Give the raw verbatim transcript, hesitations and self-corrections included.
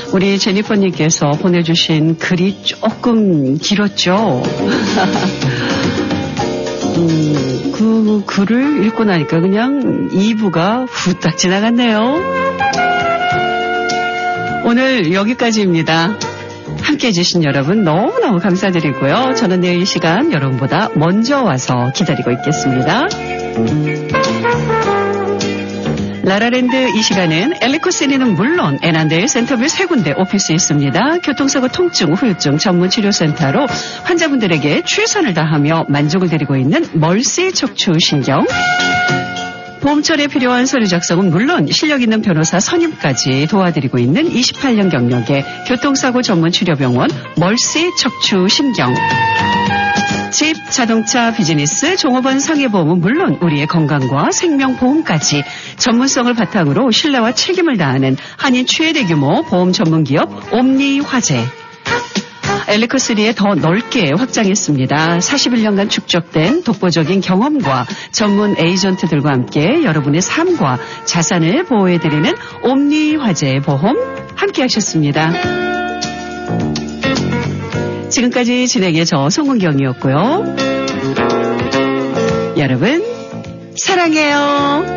우리 제니퍼님께서 보내주신 글이 조금 길었죠. 음, 그 글을 읽고 나니까 그냥 이 부가 후딱 지나갔네요. 오늘 여기까지입니다. 함께해 주신 여러분 너무너무 감사드리고요. 저는 내일 이 시간 여러분보다 먼저 와서 기다리고 있겠습니다. 라라랜드 이 시간은 엘리코시니는 물론 애난데일 센터뷰 세 군데 오피스에 있습니다. 교통사고 통증, 후유증 전문 치료센터로 환자분들에게 최선을 다하며 만족을 드리고 있는 멀시 척추신경. 보험처리에 필요한 서류 작성은 물론 실력 있는 변호사 선임까지 도와드리고 있는 이십팔 년 경력의 교통사고 전문 치료병원 멀시 척추신경. 집, 자동차, 비즈니스, 종업원 상해보험은 물론 우리의 건강과 생명보험까지 전문성을 바탕으로 신뢰와 책임을 다하는 한인 최대 규모 보험 전문기업 옴니화재. 엘리코쓰리에 더 넓게 확장했습니다. 사십일 년간 축적된 독보적인 경험과 전문 에이전트들과 함께 여러분의 삶과 자산을 보호해드리는 옴니화재 보험 함께 하셨습니다. 지금까지 진행의 저 송은경이었고요. 여러분 사랑해요.